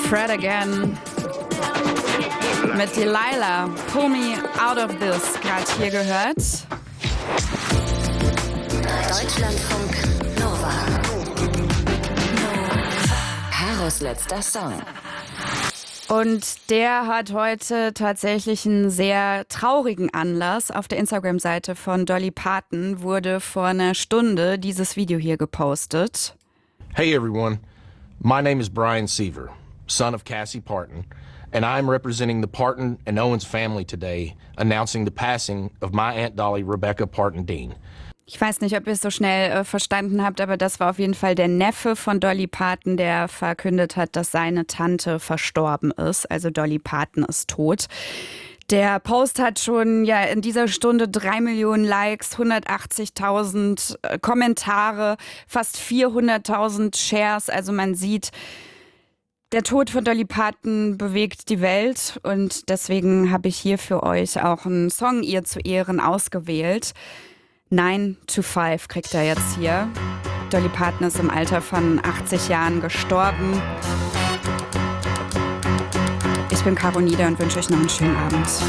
Fred Again mit Delilah, Pull Me Out of This, gerade hier gehört. Deutschlandfunk Nova. Karos letzter Song. Und der hat heute tatsächlich einen sehr traurigen Anlass. Auf der Instagram-Seite von Dolly Parton wurde vor einer Stunde dieses Video hier gepostet. Hey everyone, my name is Brian Seaver, son of Cassie Parton, and I'm representing the Parton and Owens family today, announcing the passing of my Aunt Dolly Rebecca Parton Dean. Ich weiß nicht, ob ihr es so schnell verstanden habt, aber das war auf jeden Fall der Neffe von Dolly Parton, der verkündet hat, dass seine Tante verstorben ist. Also Dolly Parton ist tot. Der Post hat schon in dieser Stunde 3 Millionen Likes, 180.000 Kommentare, fast 400.000 Shares. Also man sieht, der Tod von Dolly Parton bewegt die Welt und deswegen habe ich hier für euch auch einen Song ihr zu Ehren ausgewählt. 9 to 5 kriegt er jetzt hier. Dolly Parton ist im Alter von 80 Jahren gestorben. Ich bin Caro Nieder und wünsche euch noch einen schönen Abend.